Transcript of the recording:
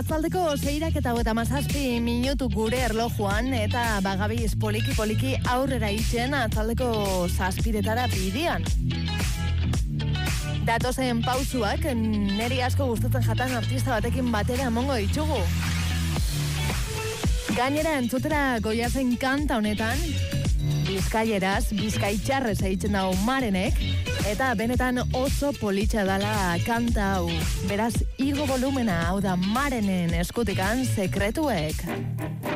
Atzaldeko 6:37 minutu gure erlojuan eta bagabiz poliki aurrera itzen atzaldeko 7:00 bidean. Datozen pausuak neri asko gustatzen jatan artista batekin batera emongo ditugu. Gainera entzutera Goiazen kanta honetan, bizkaieraz, bizkaitxarrez eitzen dago Marenek, eta benetan oso politxa dala kanta hau. Beraz, igo volumena, hau da Marenen eskutikan sekretuek.